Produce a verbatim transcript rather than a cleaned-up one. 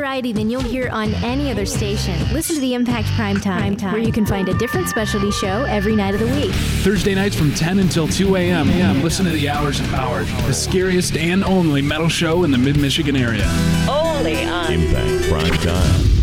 variety than you'll hear on any other station. Listen to the Impact Prime Time, where you can find a different specialty show every night of the week. Thursday nights from ten until two a.m. Listen to the Hours of Power, the scariest and only metal show in the mid-Michigan area. Only on Impact Prime Time.